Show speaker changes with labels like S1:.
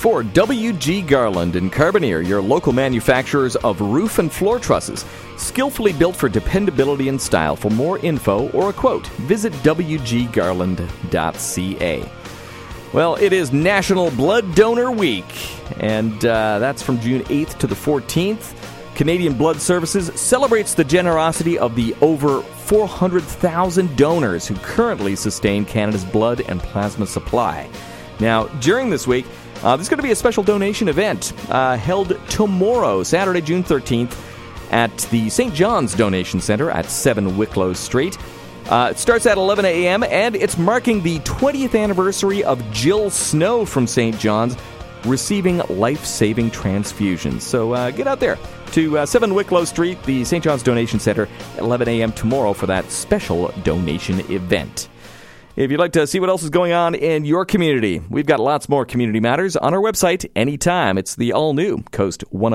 S1: for W.G. Garland and Carboneer, your local manufacturers of roof and floor trusses, skillfully built for dependability and style. For more info or a quote, visit wggarland.ca. Well, it is National Blood Donor Week, and that's from June 8th to the 14th. Canadian Blood Services celebrates the generosity of the over 400,000 donors who currently sustain Canada's blood and plasma supply. Now, during this week, there's going to be a special donation event held tomorrow, Saturday, June 13th, at the St. John's Donation Centre at 7 Wicklow Street. It starts at 11 a.m., and it's marking the 20th anniversary of Jill Snow from St. John's receiving life-saving transfusions. So get out there to 7 Wicklow Street, the St. John's Donation Centre, at 11 a.m. tomorrow for that special donation event. If you'd like to see what else is going on in your community, we've got lots more Community Matters on our website anytime. It's the all-new Coast 101.